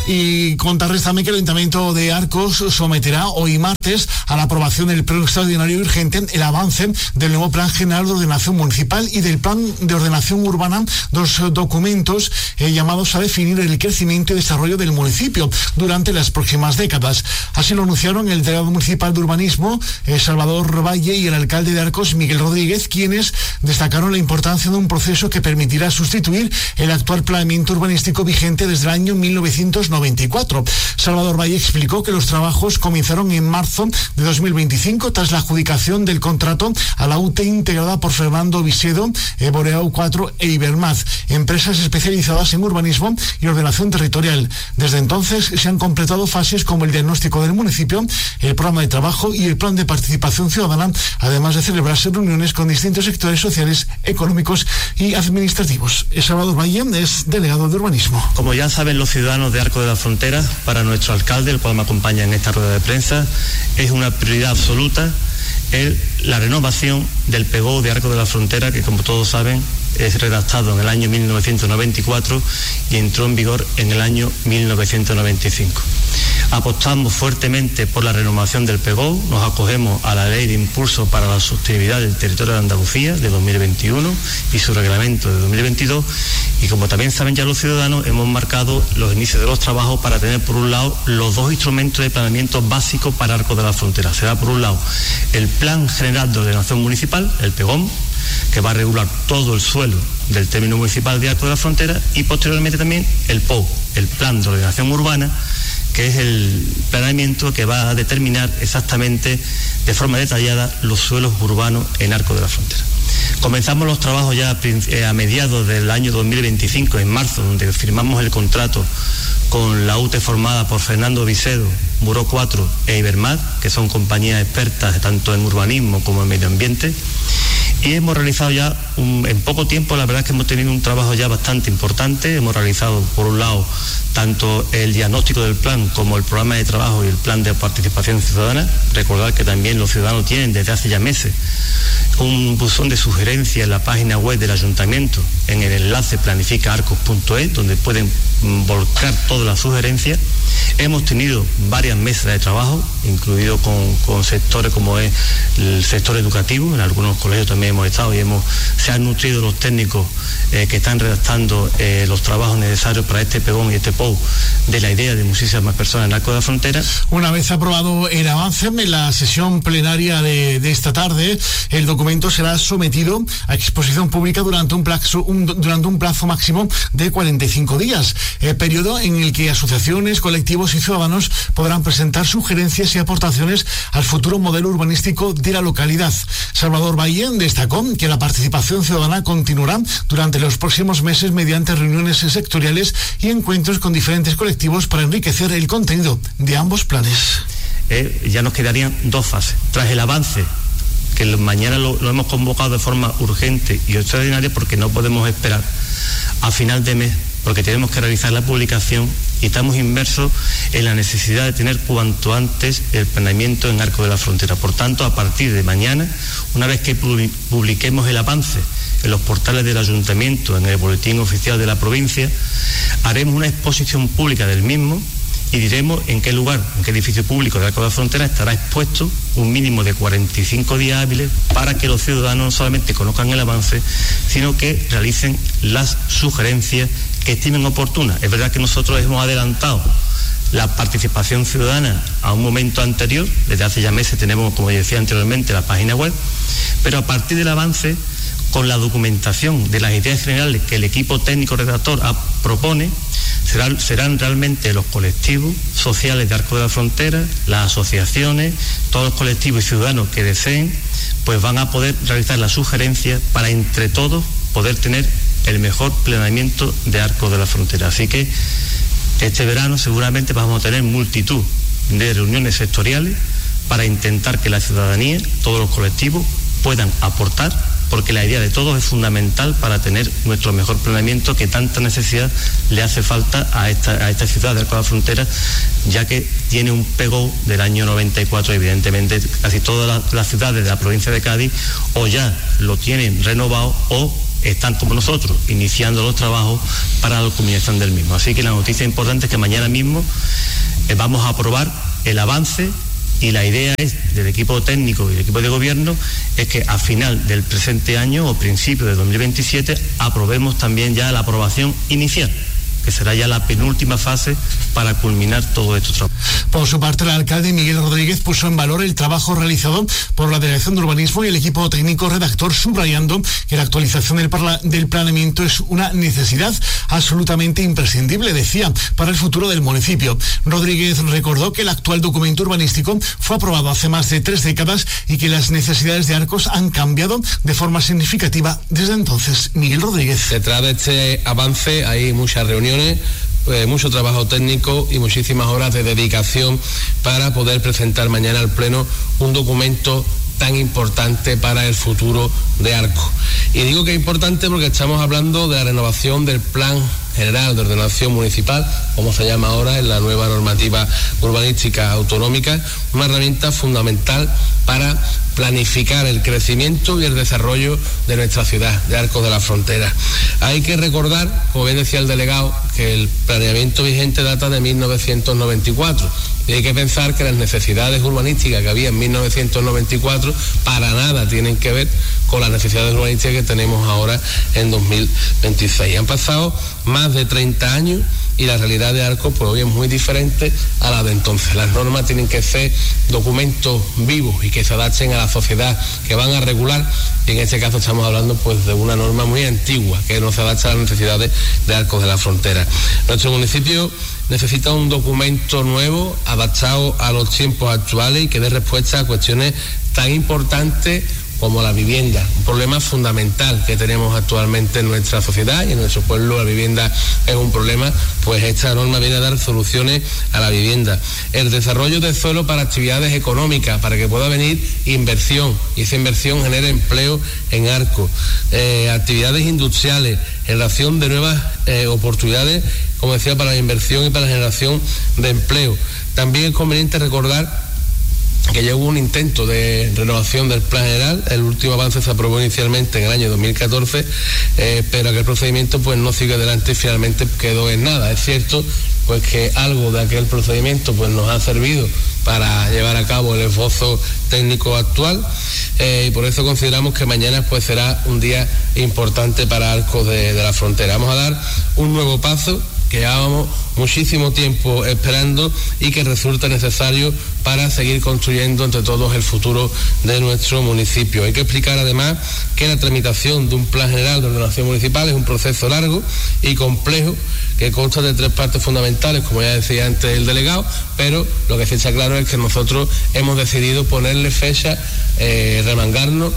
Y contarles también que el Ayuntamiento de Arcos someterá hoy martes a la aprobación del Pleno Extraordinario y Urgente el avance del nuevo Plan General de Ordenación Municipal y del Plan de Ordenación Urbana, dos documentos llamados a definir el crecimiento y desarrollo del municipio durante las próximas décadas. Así lo anunciaron el delegado municipal de Urbanismo, Salvador Valle, y el alcalde de Arcos, Miguel Rodríguez, quienes destacaron la importancia de un proceso que permitirá sustituir el actual planeamiento urbanístico vigente desde el año 1994. Salvador Valle explicó que los trabajos comenzaron en marzo de 2025 tras la adjudicación del contrato a la UT integrada por Fernando Visedo, Boreau 4 e Ibermaz, empresas especializadas en urbanismo y ordenación territorial. Desde entonces se han completado fases como el diagnóstico del municipio, el programa de trabajo y el plan de participación ciudadana, además de celebrarse reuniones con distintos sectores sociales, económicos y administrativos. Salvador Valle es delegado de urbanismo. Como ya saben los ciudadanos de Arcos de la Frontera, para nuestro alcalde, el cual me acompaña en esta rueda de prensa, es una prioridad absoluta la renovación del PGO de Arcos de la Frontera, que como todos saben es redactado en el año 1994 y entró en vigor en el año 1995. Apostamos fuertemente por la renovación del PGO, nos acogemos a la Ley de Impulso para la Sostenibilidad del Territorio de Andalucía de 2021 y su reglamento de 2022, y como también saben ya los ciudadanos, hemos marcado los inicios de los trabajos para tener por un lado los dos instrumentos de planeamiento básicos para Arcos de la Frontera. Será por un lado el Plan General de Ordenación Municipal, el PEGOM, que va a regular todo el suelo del término municipal de Arcos de la Frontera, y posteriormente también el POU, el Plan de Ordenación Urbana, que es el planeamiento que va a determinar exactamente de forma detallada los suelos urbanos en Arcos de la Frontera. Comenzamos los trabajos ya a mediados del año 2025, en marzo, donde firmamos el contrato con la UTE formada por Fernando Visedo, Boreau 4 e Ibermaz, que son compañías expertas tanto en urbanismo como en medio ambiente. Y hemos realizado ya, en poco tiempo, la verdad es que hemos tenido un trabajo ya bastante importante. Hemos realizado, por un lado, tanto el diagnóstico del plan como el programa de trabajo y el plan de participación ciudadana. Recordar que también los ciudadanos tienen desde hace ya meses un buzón de sugerencias en la página web del ayuntamiento, en el enlace planificaarcos.es, donde pueden volcar todas las sugerencias. Hemos tenido varias mesas de trabajo, incluido con sectores como es el sector educativo. En algunos colegios también hemos estado y se han nutrido los técnicos que están redactando los trabajos necesarios para este PEGOM y este POU de la idea de muchísimas personas en Arcos de la Frontera. Una vez aprobado el avance en la sesión plenaria de esta tarde, el documento será sometido a exposición pública durante un plazo máximo de 45 días, periodo en el que asociaciones, colectivos y ciudadanos podrán presentar sugerencias y aportaciones al futuro modelo urbanístico de la localidad. Salvador Valle destacó que la participación ciudadana continuará durante los próximos meses mediante reuniones sectoriales y encuentros con diferentes colectivos para enriquecer el contenido de ambos planes. Ya nos quedarían dos fases. Tras el avance, que mañana lo hemos convocado de forma urgente y extraordinaria, porque no podemos esperar a final de mes, porque tenemos que realizar la publicación y estamos inmersos en la necesidad de tener cuanto antes el planeamiento en Arcos de la Frontera. Por tanto, a partir de mañana, una vez que publiquemos el avance en los portales del ayuntamiento, en el boletín oficial de la provincia, haremos una exposición pública del mismo y diremos en qué lugar, en qué edificio público de Arcos de la Frontera estará expuesto un mínimo de 45 días hábiles para que los ciudadanos no solamente conozcan el avance, sino que realicen las sugerencias que estimen oportunas. Es verdad que nosotros hemos adelantado la participación ciudadana a un momento anterior. Desde hace ya meses tenemos, como decía anteriormente, la página web, pero a partir del avance, con la documentación de las ideas generales que el equipo técnico redactor propone, serán realmente los colectivos sociales de Arcos de la Frontera, las asociaciones, todos los colectivos y ciudadanos que deseen, pues van a poder realizar las sugerencias para entre todos poder tener el mejor planeamiento de Arcos de la Frontera. Así que este verano seguramente vamos a tener multitud de reuniones sectoriales para intentar que la ciudadanía, todos los colectivos, puedan aportar, porque la idea de todos es fundamental para tener nuestro mejor planeamiento que tanta necesidad le hace falta a esta ciudad de Arcos de la Frontera, ya que tiene un PEGO del año 94. Evidentemente casi todas las ciudades de la provincia de Cádiz o ya lo tienen renovado o están como nosotros iniciando los trabajos para la culminación del mismo. Así que la noticia importante es que mañana mismo vamos a aprobar el avance, y la idea es, del equipo técnico y del equipo de gobierno, es que a final del presente año o principio de 2027 aprobemos también ya la aprobación inicial, que será ya la penúltima fase para culminar todo esto trabajo. Por su parte, el alcalde Miguel Rodríguez puso en valor el trabajo realizado por la Delegación de Urbanismo y el equipo técnico redactor, subrayando que la actualización del planeamiento es una necesidad absolutamente imprescindible, decía, para el futuro del municipio. Rodríguez recordó que el actual documento urbanístico fue aprobado hace más de 3 décadas y que las necesidades de Arcos han cambiado de forma significativa desde entonces. Miguel Rodríguez. Detrás de este avance hay muchas reuniones, mucho trabajo técnico y muchísimas horas de dedicación para poder presentar mañana al Pleno un documento tan importante para el futuro de Arcos. Y digo que es importante porque estamos hablando de la renovación del Plan General de Ordenación Municipal, como se llama ahora en la nueva normativa urbanística autonómica, una herramienta fundamental para planificar el crecimiento y el desarrollo de nuestra ciudad, de Arcos de la Frontera. Hay que recordar, como bien decía el delegado, que el planeamiento vigente data de 1994 y hay que pensar que las necesidades urbanísticas que había en 1994 para nada tienen que ver con las necesidades urbanísticas que tenemos ahora en 2026. Han pasado más de 30 años y la realidad de Arcos pues hoy es muy diferente a la de entonces. Las normas tienen que ser documentos vivos y que se adapten a la sociedad, que van a regular, y en este caso estamos hablando pues de una norma muy antigua que no se adapta a las necesidades de Arcos de la Frontera. Nuestro municipio necesita un documento nuevo, adaptado a los tiempos actuales y que dé respuesta a cuestiones tan importantes como la vivienda, un problema fundamental que tenemos actualmente en nuestra sociedad y en nuestro pueblo. La vivienda es un problema, pues esta norma viene a dar soluciones a la vivienda. El desarrollo del suelo para actividades económicas, para que pueda venir inversión y esa inversión genere empleo en Arcos. Actividades industriales, generación de nuevas oportunidades, como decía, para la inversión y para la generación de empleo. También es conveniente recordar que ya hubo un intento de renovación del Plan General. El último avance se aprobó inicialmente en el año 2014, pero aquel procedimiento pues no sigue adelante y finalmente quedó en nada. Es cierto pues que algo de aquel procedimiento pues nos ha servido para llevar a cabo el esbozo técnico actual, y por eso consideramos que mañana pues será un día importante para Arcos de la Frontera. Vamos a dar un nuevo paso que llevábamos muchísimo tiempo esperando y que resulta necesario para seguir construyendo entre todos el futuro de nuestro municipio. Hay que explicar además que la tramitación de un Plan General de Ordenación Municipal es un proceso largo y complejo que consta de 3 partes fundamentales, como ya decía antes el delegado, pero lo que sí está claro es que nosotros hemos decidido ponerle fecha, remangarnos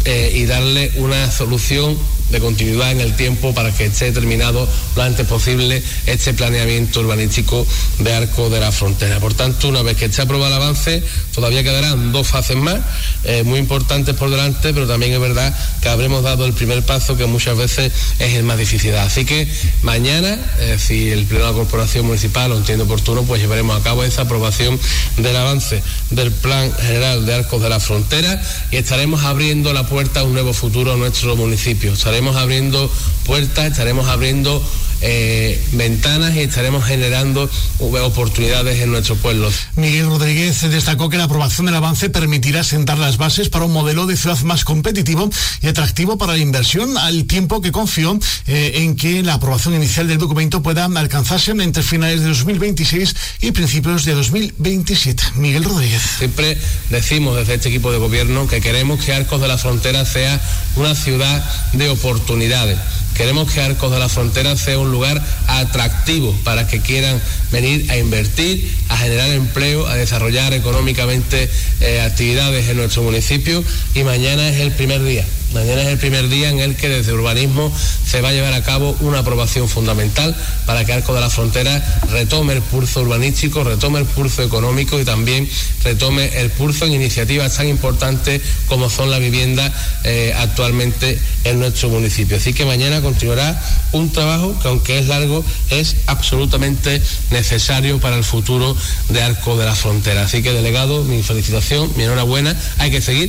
y darle una solución de continuidad en el tiempo para que esté terminado lo antes posible este planeamiento urbanístico de Arcos de la Frontera. Por tanto, una vez que esté aprobado el avance, todavía quedarán 2 fases más, muy importantes por delante, pero también es verdad que habremos dado el primer paso, que muchas veces es el más difícil. Así que mañana, si el Pleno de la Corporación Municipal lo entiende oportuno, pues llevaremos a cabo esa aprobación del avance del Plan General de Arcos de la Frontera y estaremos abriendo la puerta a un nuevo futuro a nuestro municipio. Estaremos abriendo puertas, estaremos abriendo ventanas y estaremos generando oportunidades en nuestro pueblo. Miguel Rodríguez destacó que la aprobación del avance permitirá sentar las bases para un modelo de ciudad más competitivo y atractivo para la inversión, al tiempo que confió en que la aprobación inicial del documento pueda alcanzarse entre finales de 2026 y principios de 2027. Miguel Rodríguez. Siempre decimos desde este equipo de gobierno que queremos que Arcos de la Frontera sea una ciudad de oportunidades. Queremos que Arcos de la Frontera sea un lugar atractivo para que quieran venir a invertir, a generar empleo, a desarrollar económicamente actividades en nuestro municipio, y mañana es el primer día. Mañana es el primer día en el que desde urbanismo se va a llevar a cabo una aprobación fundamental para que Arcos de la Frontera retome el pulso urbanístico, retome el pulso económico y también retome el pulso en iniciativas tan importantes como son la vivienda actualmente en nuestro municipio. Así que mañana continuará un trabajo que, aunque es largo, es absolutamente necesario para el futuro de Arcos de la Frontera. Así que, delegado, mi felicitación, mi enhorabuena. Hay que seguir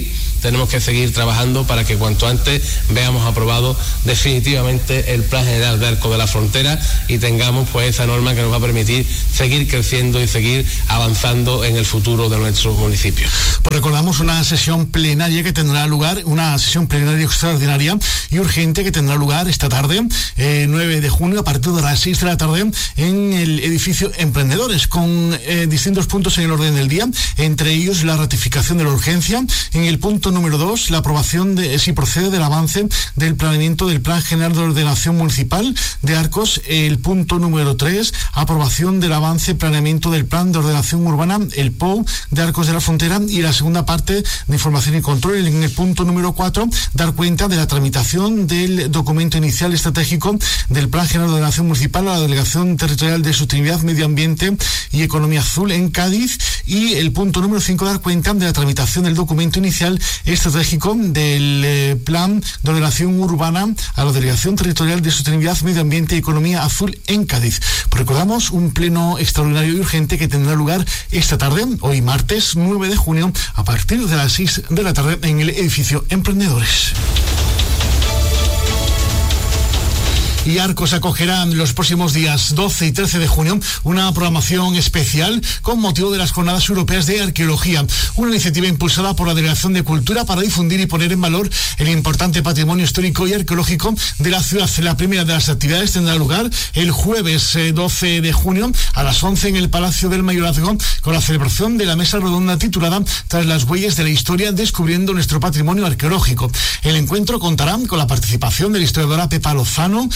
tenemos que seguir trabajando para que cuanto antes veamos aprobado definitivamente el Plan General de Arcos de la Frontera y tengamos pues esa norma que nos va a permitir seguir creciendo y seguir avanzando en el futuro de nuestro municipio. Pues recordamos una sesión plenaria que tendrá lugar, una sesión plenaria extraordinaria y urgente que tendrá lugar esta tarde, 9 de junio, a partir de las 6 de la tarde, en el edificio Emprendedores, con distintos puntos en el orden del día, entre ellos la ratificación de la urgencia. En el punto número 2, la aprobación de si procede del avance del planeamiento del Plan General de Ordenación Municipal de Arcos. El punto número 3, aprobación del avance planeamiento del Plan de Ordenación Urbana, el POU, de Arcos de la Frontera. Y la segunda parte de información y control, en el punto número 4, dar cuenta de la tramitación del documento inicial estratégico del Plan General de Ordenación Municipal a la Delegación Territorial de Sostenibilidad, Medio Ambiente y Economía Azul en Cádiz. Y el punto número 5, dar cuenta de la tramitación del documento inicial estratégico del Plan de Ordenación Urbana a la Delegación Territorial de Sostenibilidad, Medio Ambiente y Economía Azul en Cádiz. Pues recordamos un pleno extraordinario y urgente que tendrá lugar esta tarde, hoy martes 9 de junio, a partir de las 6 de la tarde en el edificio Emprendedores. Y Arcos acogerá en los próximos días 12 y 13 de junio una programación especial con motivo de las Jornadas Europeas de Arqueología, una iniciativa impulsada por la Delegación de Cultura para difundir y poner en valor el importante patrimonio histórico y arqueológico de la ciudad. La primera de las actividades tendrá lugar el jueves 12 de junio a las 11 en el Palacio del Mayorazgo, con la celebración de la mesa redonda titulada Tras las huellas de la historia, descubriendo nuestro patrimonio arqueológico. El encuentro contará con la participación de la historiadora Pepa Lozano,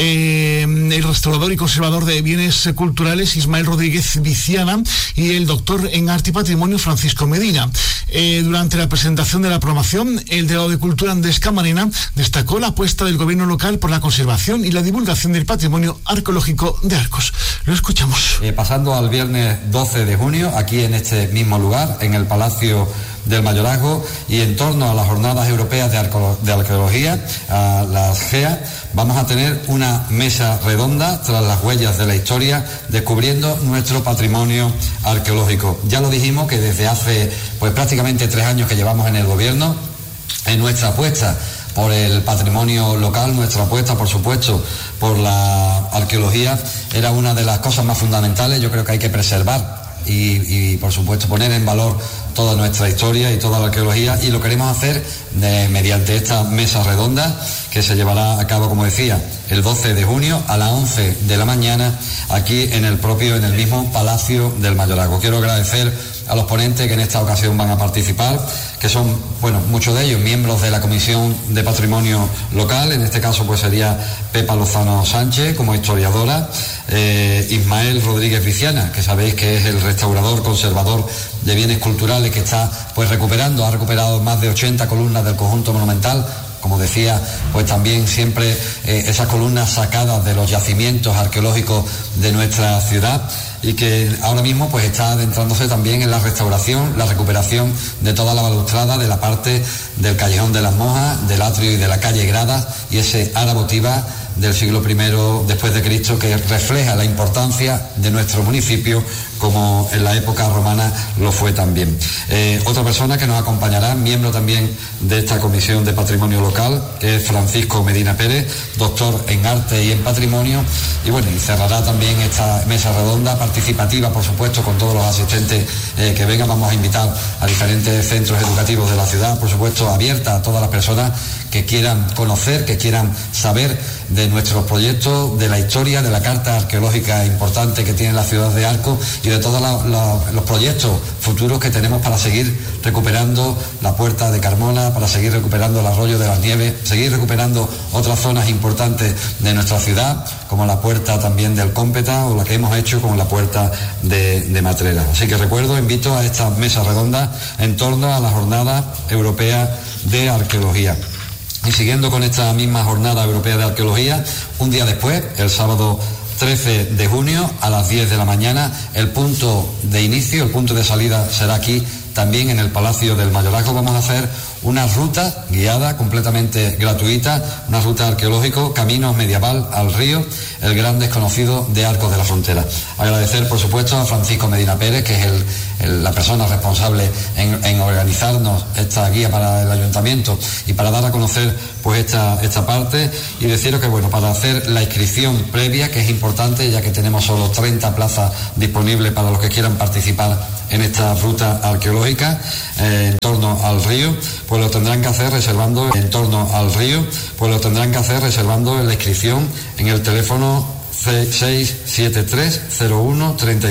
el restaurador y conservador de bienes culturales Ismael Rodríguez Viciana y el doctor en arte y patrimonio Francisco Medina. Durante la presentación de la programación, el delegado de Cultura Andrés Camarena destacó la apuesta del gobierno local por la conservación y la divulgación del patrimonio arqueológico de Arcos. Lo escuchamos. Pasando al viernes 12 de junio, aquí en este mismo lugar, en el Palacio del Mayorazgo, y en torno a las Jornadas Europeas de Arqueología, a las GEA, vamos a tener una mesa redonda tras las huellas de la historia, descubriendo nuestro patrimonio arqueológico. Ya lo dijimos que desde hace pues prácticamente 3 años que llevamos en el gobierno, en nuestra apuesta por el patrimonio local, nuestra apuesta, por supuesto, por la arqueología, era una de las cosas más fundamentales. Yo creo que hay que preservar y por supuesto poner en valor toda nuestra historia y toda la arqueología, y lo queremos hacer mediante esta mesa redonda que se llevará a cabo, como decía, el 12 de junio a las 11 de la mañana aquí en el mismo Palacio del Mayorazgo. Quiero agradecer a los ponentes que en esta ocasión van a participar, que son, bueno, muchos de ellos miembros de la Comisión de Patrimonio Local. En este caso pues sería Pepa Lozano Sánchez como historiadora, Ismael Rodríguez Viciana, que sabéis que es el restaurador, conservador de bienes culturales, que está pues ha recuperado más de 80 columnas del conjunto monumental. Como decía, pues también siempre esas columnas sacadas de los yacimientos arqueológicos de nuestra ciudad, y que ahora mismo pues está adentrándose también en la restauración, la recuperación de toda la balustrada de la parte del Callejón de las Monjas, del atrio y de la calle Gradas, y ese ara votiva del siglo I después de Cristo, que refleja la importancia de nuestro municipio como en la época romana lo fue también. Otra persona que nos acompañará, miembro también de esta Comisión de Patrimonio Local, que es Francisco Medina Pérez, doctor en Arte y en Patrimonio, y bueno, y cerrará también esta mesa redonda participativa, por supuesto, con todos los asistentes que vengan. Vamos a invitar a diferentes centros educativos de la ciudad, por supuesto, abierta a todas las personas que quieran conocer, que quieran saber de nuestros proyectos, de la historia, de la carta arqueológica importante que tiene la ciudad de Arcos y de todos los proyectos futuros que tenemos para seguir recuperando la Puerta de Carmona, para seguir recuperando el Arroyo de las Nieves, seguir recuperando otras zonas importantes de nuestra ciudad, como la Puerta también del Cómpeta o la que hemos hecho con la Puerta de Matrera. Así que invito a esta mesa redonda en torno a la Jornada Europea de Arqueología. Y siguiendo con esta misma Jornada Europea de Arqueología, un día después, el sábado 13 de junio a las 10 de la mañana, el punto de inicio, el punto de salida será aquí también en el Palacio del Mayorazgo. Vamos a hacer una ruta guiada completamente gratuita, una ruta arqueológica, camino medieval al río, el gran desconocido de Arcos de la Frontera. Agradecer, por supuesto, a Francisco Medina Pérez, que es la persona responsable en organizarnos esta guía para el ayuntamiento y para dar a conocer pues esta parte, y deciros que bueno, para hacer la inscripción previa, que es importante ya que tenemos solo 30 plazas disponibles para los que quieran participar en esta ruta arqueológica en torno al río, pues lo tendrán que hacer reservando la inscripción en el teléfono 673 01 32